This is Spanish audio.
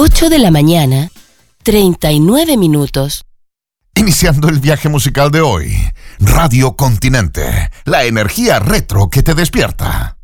8 de la mañana, 39 minutos. Iniciando el viaje musical de hoy, Radio Continente, la energía retro que te despierta.